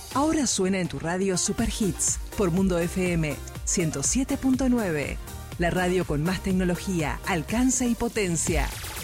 Ahora suena en tu radio Super Hits por Mundo FM 107.9. La radio con más tecnología, alcance y potencia.